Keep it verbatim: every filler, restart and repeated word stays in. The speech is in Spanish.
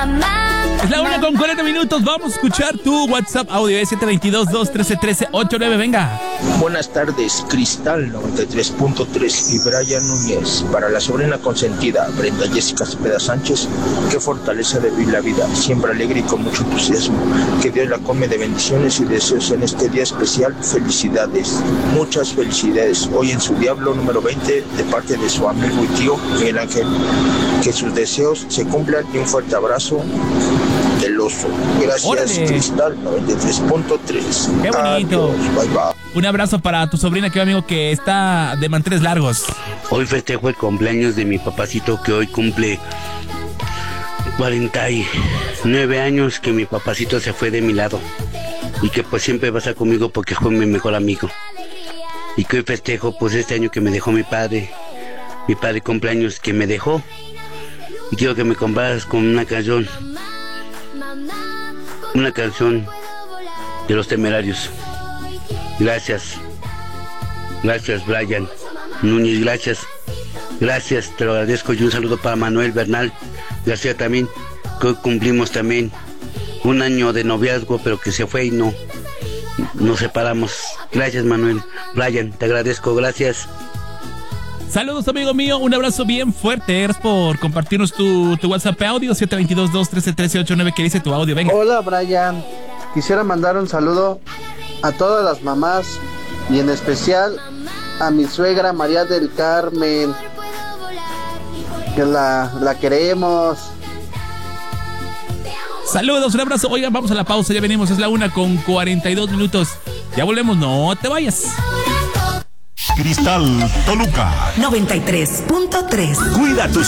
Es la una con cuarenta minutos. Vamos a escuchar tu WhatsApp audio de siete dos dos, dos uno tres, uno tres ocho nueve. Venga. Buenas tardes, Cristal noventa y tres punto tres y Brian Núñez. Para la sobrina consentida, Brenda Jessica Cepeda Sánchez, que fortaleza de vivir la vida, siempre alegre y con mucho entusiasmo. Que Dios la come de bendiciones y deseos en este día especial. Felicidades, muchas felicidades. Hoy en su Diablo número veinte, de parte de su amigo y tío Miguel Ángel. Que sus deseos se cumplan y un fuerte abrazo del oso. Gracias. Órale. Cristal noventa y tres punto tres. Qué bonito. Adiós, bye bye. Un abrazo para tu sobrina, que amigo, que está de manteles largos. Hoy festejo el cumpleaños de mi papacito, que hoy cumple cuarenta y nueve años, que mi papacito se fue de mi lado y que pues siempre va a estar conmigo porque fue mi mejor amigo. Y que hoy festejo pues este año que me dejó mi padre, mi padre cumpleaños que me dejó. Y quiero que me compares con una canción, una canción de Los Temerarios. Gracias, gracias Brian Núñez, gracias, gracias, te lo agradezco. Y un saludo para Manuel Bernal García también, que hoy cumplimos también un año de noviazgo, pero que se fue y no nos separamos. Gracias Manuel, Brian, te agradezco, gracias. Saludos, amigo mío, un abrazo bien fuerte. Gracias por compartirnos tu, tu WhatsApp audio siete dos dos, dos uno tres, uno tres ocho nueve. ¿Qué dice tu audio? Venga. Hola Brian, quisiera mandar un saludo a todas las mamás y en especial a mi suegra María del Carmen, que la, la queremos. Saludos, un abrazo. Oigan, vamos a la pausa, ya venimos, es la una con cuarenta y dos minutos. Ya volvemos, no te vayas. Cristal Toluca noventa y tres punto tres. Cuida tus